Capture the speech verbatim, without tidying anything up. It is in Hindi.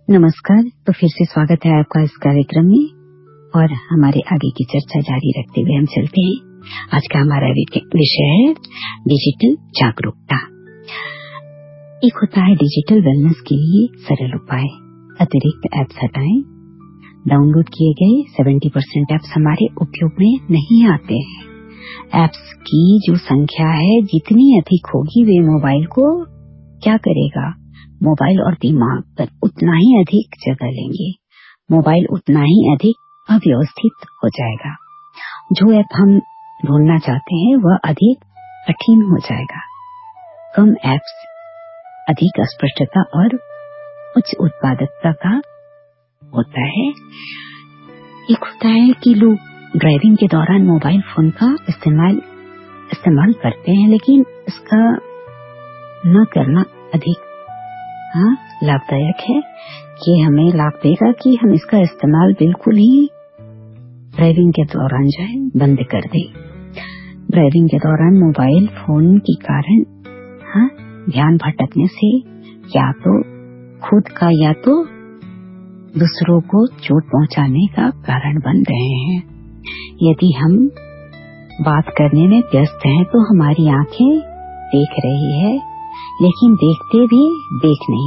नमस्कार। तो फिर से स्वागत है आपका इस कार्यक्रम में और हमारे आगे की चर्चा जारी रखते हुए हम चलते हैं। आज का हमारा विषय है डिजिटल जागरूकता। एक होता है डिजिटल वेलनेस के लिए सरल उपाय। अतिरिक्त ऐप्स हटाएं। डाउनलोड किए गए सत्तर परसेंट ऐप्स हमारे उपयोग में नहीं आते हैं। ऐप्स की जो संख्या है जितनी अधिक होगी वे मोबाइल को क्या करेगा, मोबाइल और दिमाग पर उतना ही अधिक जगह लेंगे। मोबाइल उतना ही अधिक अव्यवस्थित हो जाएगा। जो ऐप हम ढूंढना चाहते हैं वह अधिक कठिन हो जाएगा। कम ऐप्स अधिक स्पष्टता और उच्च उत्पादकता का होता है। एक होता है कि लोग ड्राइविंग के दौरान मोबाइल फोन का इस्तेमाल इस्तेमाल करते हैं, लेकिन इसका न करना अधिक हाँ लाभदायक है कि हमें लाभ देगा कि हम इसका इस्तेमाल बिल्कुल ही ड्राइविंग के दौरान जो है बंद कर दें। ड्राइविंग के दौरान मोबाइल फोन के कारण हाँ ध्यान भटकने से या तो खुद का या तो दूसरों को चोट पहुंचाने का कारण बन रहे हैं। यदि हम बात करने में व्यस्त हैं तो हमारी आंखें देख रही है, लेकिन देखते भी देख नहीं